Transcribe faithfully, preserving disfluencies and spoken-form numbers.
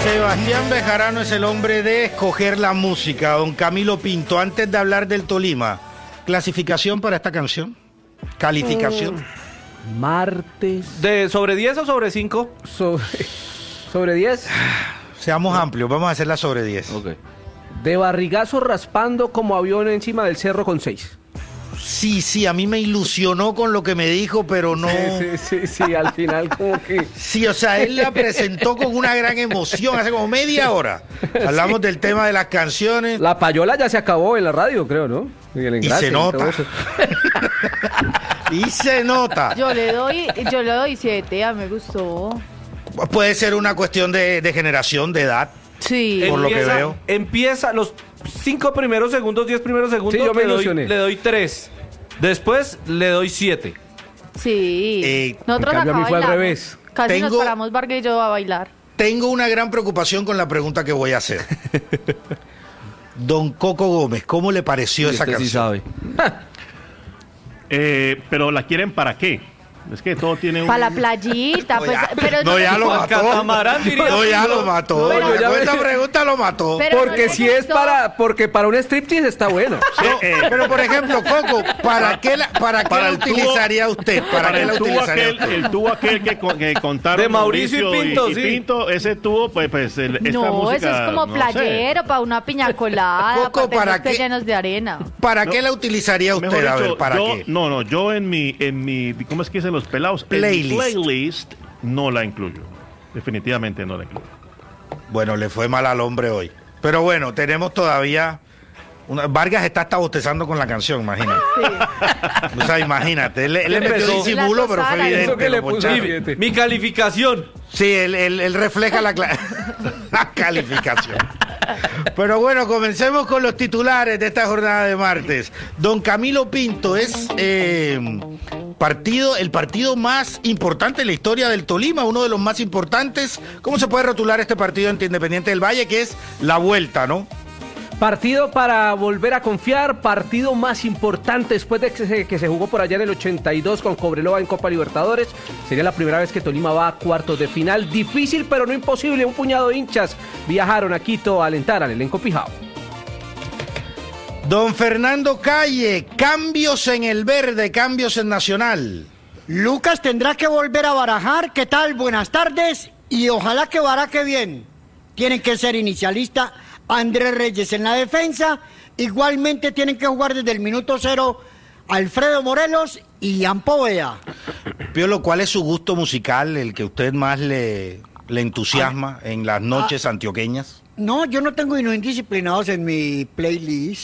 Sebastián Bejarano es el hombre de escoger la música. Don Camilo Pinto, antes de hablar del Tolima, ¿clasificación para esta canción? ¿Calificación? Mm, martes. ¿De sobre diez o sobre cinco? Sobre, sobre diez. Seamos no. amplios, vamos a hacerla sobre diez. Ok. De barrigazo raspando como avión encima del cerro con seis. Sí, sí, a mí me ilusionó con lo que me dijo, pero no... Sí, sí, sí, sí, al final como que... Sí, o sea, él la presentó con una gran emoción, hace como media hora. Hablamos sí. del tema de las canciones. La payola ya se acabó en la radio, creo, ¿no? Y, el y se nota. Y se nota. Yo le doy, yo le doy siete, a mí me gustó. Puede ser una cuestión de, de generación, de edad. Sí. Por empieza, lo que veo. Empieza los cinco primeros segundos, diez primeros segundos, sí, yo me le, doy, ilusioné. le doy tres. Después le doy siete. Sí. Eh, Nosotros en cambio, acá a mí fue al bailamos. revés. Casi Tengo, nos paramos Vargas y yo a bailar. Tengo una gran preocupación con la pregunta que voy a hacer. Don Coco Gómez, ¿cómo le pareció esa este canción? Sí sabe. eh, pero ¿la quieren para qué? Es que todo tiene un... Para la playita, pues, ya, pero no, ya lo mató. Catamarán, diría No, ya lo mató. Pero- Yo ya esta pregunta lo mató. Pero Porque no si le es gustó. para, porque para un striptease está bueno. No, pero por ejemplo, Coco, ¿para qué la, para qué Para la el tubo- utilizaría usted? ¿Para, qué el la tubo utilizaría aquel, usted? el tubo aquel que, con- que contaron De Mauricio y Pinto, y, y sí. Pinto, ese tubo, pues, pues el, esta No, música, eso es como no playero, para una piña colada, Coco, para ¿para tener qué? llenos de arena. ¿Para No. qué la utilizaría usted? Mejor A ver, dicho, ¿para yo, qué? No, no, yo en mi, en mi, ¿cómo es que dicen los pelados? Playlist. En mi playlist no la incluyo. Definitivamente no la incluyo. Bueno, le fue mal al hombre hoy. Pero bueno, tenemos todavía... Una... Vargas está hasta bostezando con la canción, imagínate. Sí. O sea, imagínate. Él, él le metió Empezó. disimulo, pero fue La evidente. Eso que le lo puso poncharon. siete. Mi calificación. Sí, él, él- él refleja la, cla- la calificación. Pero bueno, comencemos con los titulares de esta jornada de martes. Don Camilo Pinto es eh, partido, el partido más importante en la historia del Tolima, uno de los más importantes. ¿Cómo se puede rotular este partido ante Independiente del Valle? Que es la vuelta, ¿no? Partido para volver a confiar, partido más importante después de que se, que se jugó por allá en el ochenta y dos con Cobreloa en Copa Libertadores. Sería la primera vez que Tolima va a cuartos de final. Difícil pero no imposible. Un puñado de hinchas viajaron a Quito a alentar al elenco pijao. Don Fernando Calle, cambios en el verde, cambios en Nacional. Lucas tendrá que volver a barajar. ¿Qué tal? Buenas tardes. Y ojalá que baraje bien. Tienen que ser inicialista Andrés Reyes en la defensa. Igualmente tienen que jugar desde el minuto cero Alfredo Morelos y Ampo Vea. Piolo, ¿cuál es su gusto musical, el que usted más le, le entusiasma en las noches antioqueñas? No, yo no tengo indisciplinados en mi playlist.